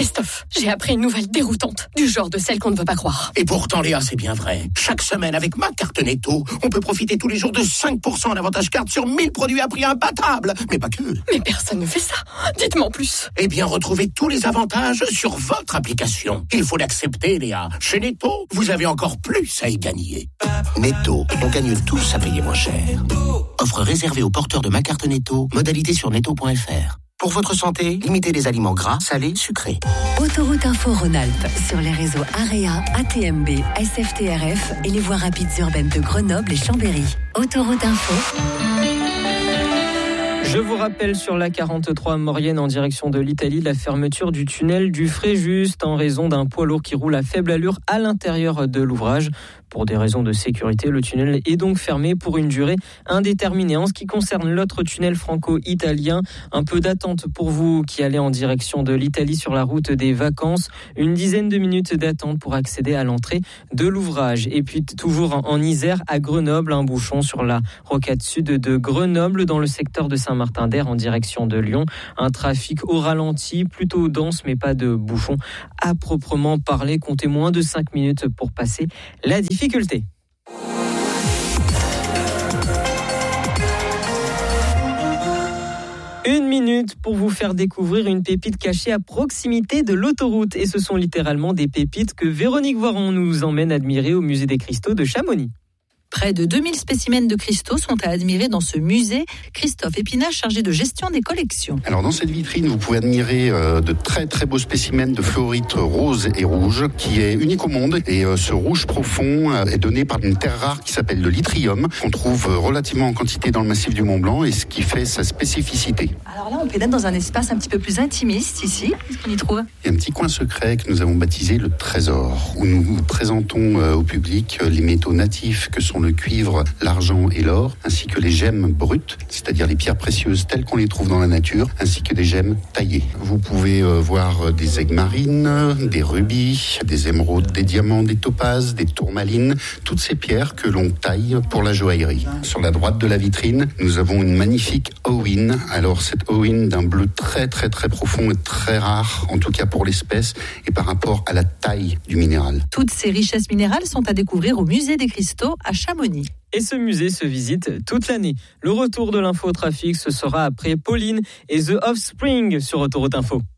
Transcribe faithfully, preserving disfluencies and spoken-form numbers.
Christophe, j'ai appris une nouvelle déroutante, du genre de celle qu'on ne veut pas croire. Et pourtant, Léa, c'est bien vrai. Chaque semaine, avec ma carte Netto, on peut profiter tous les jours de cinq pour cent en avantage carte sur mille produits à prix imbattable. Mais pas que. Mais personne ne fait ça. Dites-moi en plus. Eh bien, retrouvez tous les avantages sur votre application. Il faut l'accepter, Léa. Chez Netto, vous avez encore plus à y gagner. Netto, on gagne tous à payer moins cher. Offre réservée aux porteurs de ma carte Netto. Modalité sur netto point f r. Pour votre santé, limitez les aliments gras, salés, sucrés. Autoroute Info Rhône-Alpes sur les réseaux AREA, A T M B, S F T R F et les voies rapides urbaines de Grenoble et Chambéry. Autoroute Info. Je vous rappelle sur la quarante-trois Maurienne en direction de l'Italie, la fermeture du tunnel du Fréjus en raison d'un poids lourd qui roule à faible allure à l'intérieur de l'ouvrage. Pour des raisons de sécurité, le tunnel est donc fermé pour une durée indéterminée. En ce qui concerne l'autre tunnel franco-italien, un peu d'attente pour vous qui allez en direction de l'Italie sur la route des vacances. Une dizaine de minutes d'attente pour accéder à l'entrée de l'ouvrage. Et puis toujours en Isère, à Grenoble, un bouchon sur la rocade sud de Grenoble dans le secteur de Saint-Martin-d'Air en direction de Lyon. Un trafic au ralenti, plutôt dense mais pas de bouchon à proprement parler. Comptez moins de cinq minutes pour passer la difficulté. Une minute pour vous faire découvrir une pépite cachée à proximité de l'autoroute. Et ce sont littéralement des pépites que Véronique Voiron nous emmène admirer au musée des cristaux de Chamonix. Près de deux mille spécimens de cristaux sont à admirer dans ce musée. Christophe Épinat, chargé de gestion des collections. Alors dans cette vitrine, vous pouvez admirer euh, de très très beaux spécimens de fluorite rose et rouge qui est unique au monde. Et euh, ce rouge profond euh, est donné par une terre rare qui s'appelle le lithium, qu'on trouve euh, relativement en quantité dans le massif du Mont Blanc et ce qui fait sa spécificité. Alors là, on pénètre dans un espace un petit peu plus intimiste ici. Qu'est-ce qu'on y trouve ? Il y a un petit coin secret que nous avons baptisé le trésor, où nous présentons euh, au public euh, les métaux natifs que sont le cuivre, l'argent et l'or, ainsi que les gemmes brutes, c'est-à-dire les pierres précieuses telles qu'on les trouve dans la nature, ainsi que des gemmes taillées. Vous pouvez euh, voir des aigues marines, des rubis, des émeraudes, des diamants, des topazes, des tourmalines, toutes ces pierres que l'on taille pour la joaillerie. Sur la droite de la vitrine, nous avons une magnifique Owyn. Alors cette Owyn d'un bleu très très très profond et très rare, en tout cas pour l'espèce et par rapport à la taille du minéral. Toutes ces richesses minérales sont à découvrir au musée des cristaux à Chamonix. Et ce musée se visite toute l'année. Le retour de l'infotrafic, ce sera après Pauline et The Offspring sur Autoroute Info.